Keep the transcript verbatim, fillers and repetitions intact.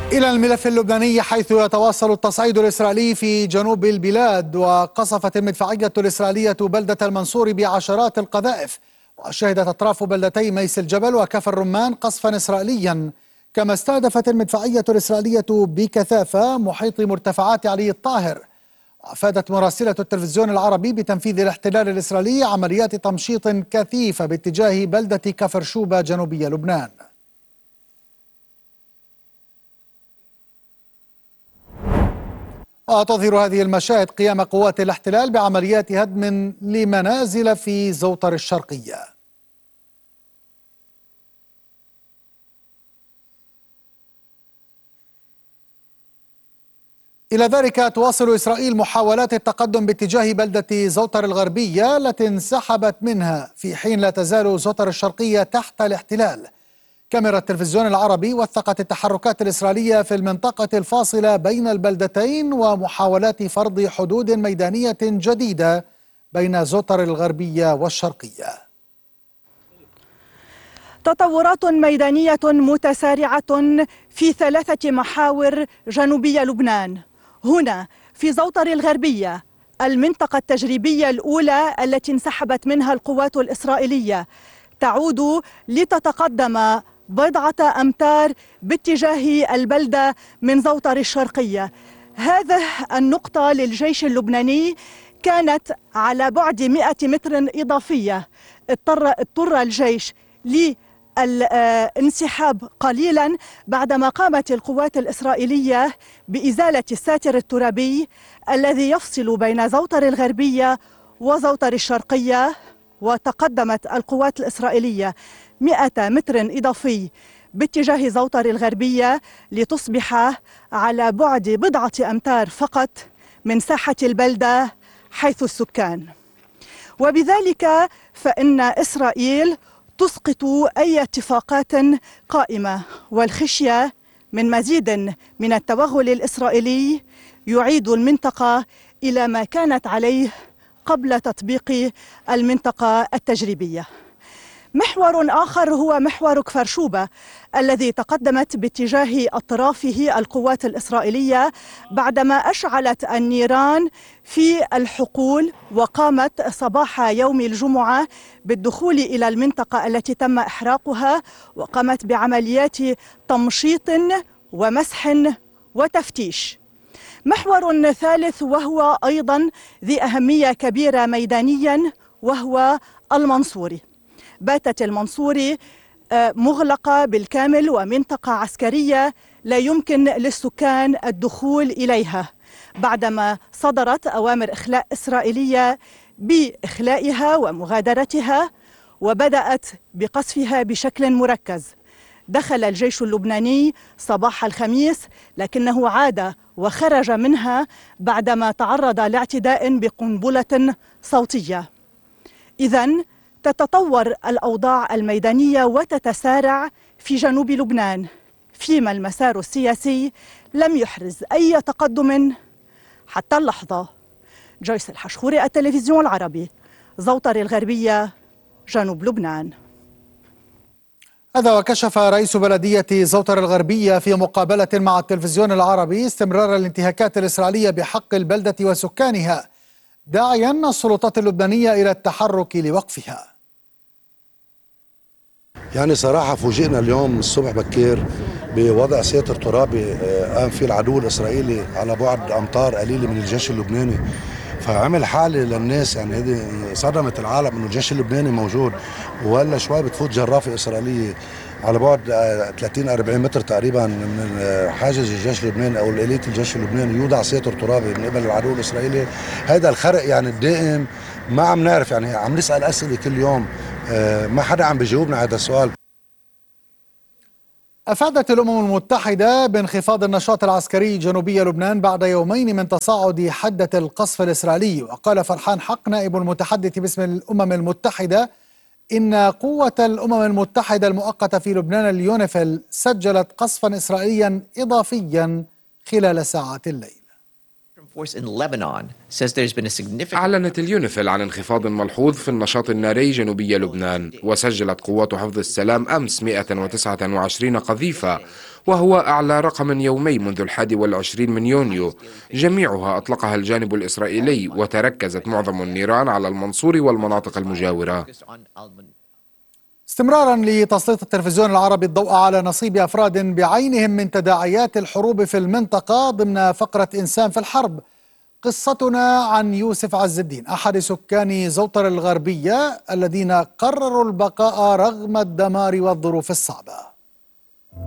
إلى الملف اللبناني، حيث يتواصل التصعيد الإسرائيلي في جنوب البلاد، وقصفت المدفعية الإسرائيلية بلدة المنصور بعشرات القذائف، وشهدت أطراف بلدتي ميس الجبل وكفر الرمان قصفا إسرائيليا، كما استهدفت المدفعية الإسرائيلية بكثافة محيط مرتفعات علي الطاهر. أفادت مراسلة التلفزيون العربي بتنفيذ الاحتلال الإسرائيلي عمليات تمشيط كثيفة باتجاه بلدة كفر شوبة جنوبي لبنان. وتظهر هذه المشاهد قيام قوات الاحتلال بعمليات هدم لمنازل في زوطر الشرقية. إلى ذلك تواصل إسرائيل محاولات التقدم باتجاه بلدة زوطر الغربية التي انسحبت منها، في حين لا تزال زوطر الشرقية تحت الاحتلال. كاميرا التلفزيون العربي وثقت التحركات الإسرائيلية في المنطقة الفاصلة بين البلدتين ومحاولات فرض حدود ميدانية جديدة بين زوطر الغربية والشرقية. تطورات ميدانية متسارعة في ثلاثة محاور جنوبي لبنان. هنا في زوطر الغربية، المنطقة التجريبية الأولى التي انسحبت منها القوات الإسرائيلية، تعود لتتقدم بضعة أمتار باتجاه البلدة من زوطر الشرقية. هذه النقطة للجيش اللبناني كانت على بعد مئة متر إضافية. اضطر, اضطر الجيش للانسحاب قليلا بعدما قامت القوات الإسرائيلية بإزالة الساتر الترابي الذي يفصل بين زوطر الغربية وزوطر الشرقية، وتقدمت القوات الإسرائيلية مئة متر إضافي باتجاه زوطر الغربية لتصبح على بعد بضعة أمتار فقط من ساحة البلدة حيث السكان. وبذلك فإن إسرائيل تسقط أي اتفاقات قائمة، والخشية من مزيد من التوغل الإسرائيلي يعيد المنطقة إلى ما كانت عليه قبل تطبيق المنطقة التجريبية. محور آخر هو محور كفر شوبة الذي تقدمت باتجاه أطرافه القوات الإسرائيلية بعدما أشعلت النيران في الحقول، وقامت صباح يوم الجمعة بالدخول إلى المنطقة التي تم إحراقها، وقامت بعمليات تمشيط ومسح وتفتيش. محور ثالث وهو أيضا ذي أهمية كبيرة ميدانيا وهو المنصوري. باتت المنصوري مغلقة بالكامل ومنطقة عسكرية لا يمكن للسكان الدخول إليها بعدما صدرت أوامر إخلاء إسرائيلية بإخلائها ومغادرتها، وبدأت بقصفها بشكل مركز. دخل الجيش اللبناني صباح الخميس لكنه عاد وخرج منها بعدما تعرض لاعتداء بقنبلة صوتية. إذن تتطور الأوضاع الميدانية وتتسارع في جنوب لبنان، فيما المسار السياسي لم يحرز أي تقدم حتى اللحظة. جويس الحشخوري، التلفزيون العربي، زوطر الغربية، جنوب لبنان. هذا وكشف رئيس بلدية زوطر الغربية في مقابلة مع التلفزيون العربي استمرار الانتهاكات الإسرائيلية بحق البلدة وسكانها، داعيا السلطات اللبنانية إلى التحرك لوقفها. يعني صراحة فوجئنا اليوم الصبح بكير بوضع ساتر ترابي قام فيه العدو الإسرائيلي على بعد أمتار قليلة من الجيش اللبناني، فعمل حالة للناس، يعني هذه صدمت العالم إنه الجيش اللبناني موجود، وهلا شوي بتفوت جرافة إسرائيلية على بعد ثلاثين أربعين متر تقريبا من حاجز الجيش اللبناني او الاليت الجيش اللبناني، يوضع ساتر ترابي من قبل العدو الاسرائيلي. هذا الخرق يعني الدائم ما عم نعرف، يعني عم نسال اسئله كل يوم، ما حدا عم بيجاوبنا على هذا السؤال. أفادت الأمم المتحدة بانخفاض النشاط العسكري جنوبي لبنان بعد يومين من تصاعد حدة القصف الإسرائيلي. وقال فرحان حق نائب المتحدث باسم الأمم المتحدة إن قوة الأمم المتحدة المؤقتة في لبنان اليونيفيل سجلت قصفا إسرائيليا إضافيا خلال ساعات الليل. أعلنت اليونيفيل عن انخفاض ملحوظ في النشاط الناري جنوبي لبنان، وسجلت قوات حفظ السلام أمس مئة وتسعة وعشرين قذيفة، وهو أعلى رقم يومي منذ الحادي والعشرين من يونيو. جميعها أطلقها الجانب الإسرائيلي، وتركزت معظم النيران على المنصور والمناطق المجاورة. استمرارا لتسليط التلفزيون العربي الضوء على نصيب أفراد بعينهم من تداعيات الحروب في المنطقة ضمن فقرة إنسان في الحرب، قصتنا عن يوسف عز الدين أحد سكان زوطر الغربية الذين قرروا البقاء رغم الدمار والظروف الصعبة.